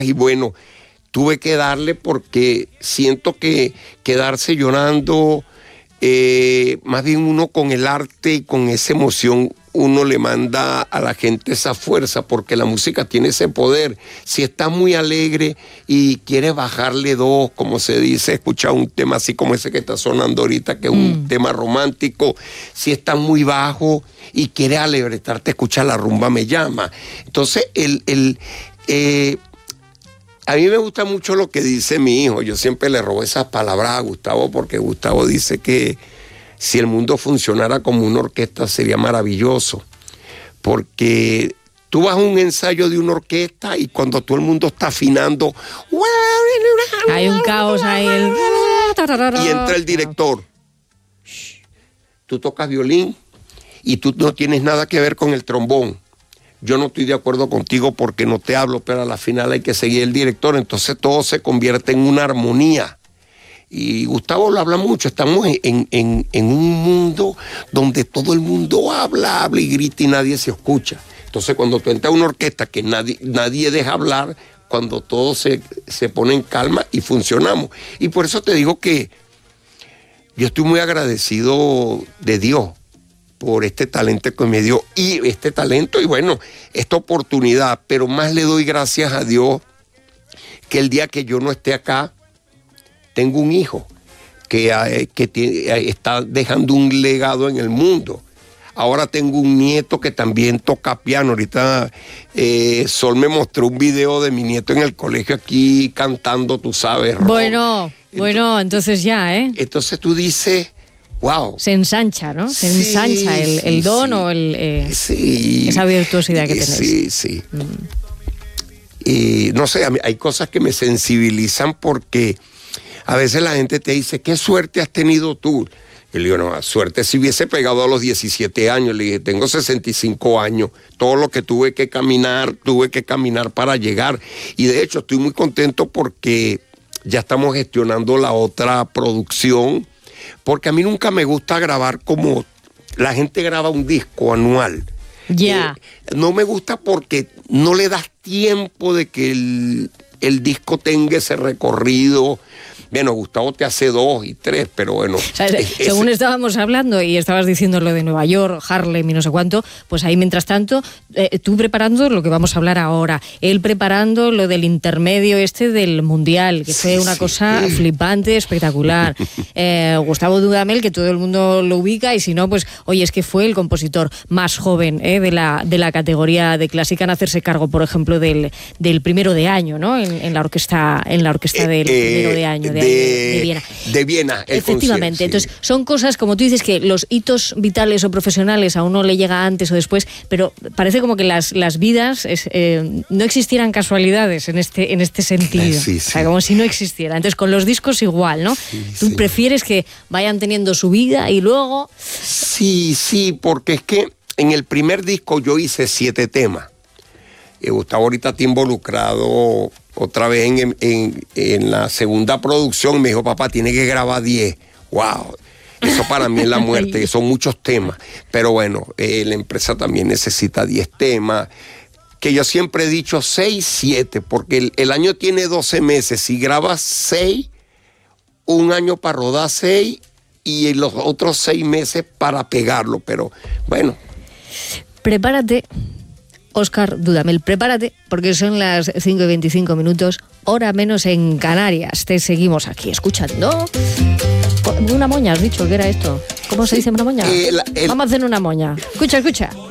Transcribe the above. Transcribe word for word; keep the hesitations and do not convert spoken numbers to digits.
y bueno, tuve que darle porque siento que quedarse llorando, eh, más bien uno con el arte y con esa emoción, uno le manda a la gente esa fuerza, porque la música tiene ese poder. Si estás muy alegre y quieres bajarle dos, como se dice, escuchar un tema así como ese que está sonando ahorita, que es un mm. tema romántico. Si estás muy bajo y quieres alegrestarte, escucha La Rumba Me Llama. Entonces, el, el, eh, a mí me gusta mucho lo que dice mi hijo. Yo siempre le robo esas palabras a Gustavo, porque Gustavo dice que si el mundo funcionara como una orquesta sería maravilloso, porque tú vas a un ensayo de una orquesta y cuando todo el mundo está afinando, hay un caos ahí. El... Y entra el director. Tú tocas violín y tú no tienes nada que ver con el trombón. Yo no estoy de acuerdo contigo porque no te hablo, pero a la final hay que seguir el director. Entonces todo se convierte en una armonía. Y Gustavo lo habla mucho, estamos en, en, en un mundo donde todo el mundo habla, habla y grita y nadie se escucha. Entonces cuando tú entras a una orquesta que nadie, nadie deja hablar, cuando todo se, se pone en calma y funcionamos. Y por eso te digo que yo estoy muy agradecido de Dios por este talento que me dio, y este talento y bueno, esta oportunidad, pero más le doy gracias a Dios que el día que yo no esté acá, tengo un hijo que, que tiene, está dejando un legado en el mundo. Ahora tengo un nieto que también toca piano. Ahorita eh, Sol me mostró un video de mi nieto en el colegio aquí cantando, tú sabes, rock. Bueno, entonces, bueno, entonces ya, ¿eh? Entonces tú dices, wow. Se ensancha, ¿no? Se sí, ensancha el, el sí, don sí. o el, eh, sí, esa virtuosidad que tenéis. Sí, sí. Mm. Y no sé, hay cosas que me sensibilizan porque a veces la gente te dice, ¿qué suerte has tenido tú? Y le digo, no, suerte si hubiese pegado a los diecisiete años. Le dije, tengo sesenta y cinco años. Todo lo que tuve que caminar, tuve que caminar para llegar. Y de hecho estoy muy contento porque ya estamos gestionando la otra producción. Porque a mí nunca me gusta grabar como la gente graba un disco anual. Ya. Yeah. Eh, no me gusta porque no le das tiempo de que el, el disco tenga ese recorrido. Bueno, Gustavo te hace dos y tres, pero bueno. O sea, es, según ese... estábamos hablando y estabas diciendo lo de Nueva York, Harlem y no sé cuánto, pues ahí mientras tanto, eh, tú preparando lo que vamos a hablar ahora, él preparando lo del intermedio este del Mundial, que sí, fue una sí. cosa flipante, espectacular. Eh, Gustavo Dudamel, que todo el mundo lo ubica, y si no, pues, oye, es que fue el compositor más joven eh, de, la, de la categoría de clásica en hacerse cargo, por ejemplo, del, del primero de año, ¿no? En, en la orquesta, en la orquesta del eh, primero de año. De, De, de Viena. De Viena, el efectivamente. Sí. Entonces, son cosas, como tú dices, que los hitos vitales o profesionales a uno le llega antes o después, pero parece como que las, las vidas es, eh, no existieran casualidades en este, en este sentido. Sí, sí. O sea, como si no existiera. Entonces, con los discos igual, ¿no? Sí, tú sí. prefieres que vayan teniendo su vida y luego... Sí, sí, porque es que en el primer disco yo hice siete temas. Y Gustavo ahorita está involucrado otra vez en, en, en la segunda producción. Me dijo, papá, tiene que grabar diez. ¡Wow! Eso para mí es la muerte. Son muchos temas. Pero bueno, eh, la empresa también necesita diez temas. Que yo siempre he dicho seis, siete, porque el, el año tiene doce meses. Si grabas seis, un año para rodar seis y los otros seis meses para pegarlo. Pero bueno. Prepárate. Óscar Dudamel, prepárate, porque son las cinco y veinticinco minutos, hora menos en Canarias. Te seguimos aquí escuchando. Una moña, has dicho que era esto. ¿Cómo se dice una moña? Eh, la, el... Vamos a hacer una moña. Escucha, escucha.